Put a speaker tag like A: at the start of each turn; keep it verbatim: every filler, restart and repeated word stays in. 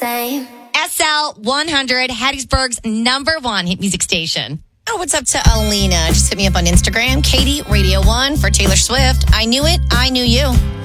A: same.
B: S L one hundred, Hattiesburg's number one hit music station.
C: Oh, what's up to Alina? Just hit me up on Instagram, Katie Radio one for Taylor Swift. I knew it, I knew you.